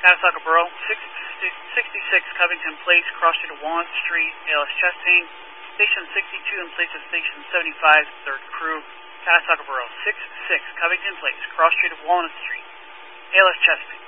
Catasauqua Borough, 66 Covington Place, cross street of Walnut Street, ALS chest pain. Station 62 in place of Station 75, third crew. Catasauqua Borough, 66 Covington Place, cross street of Walnut Street, ALS chest pain.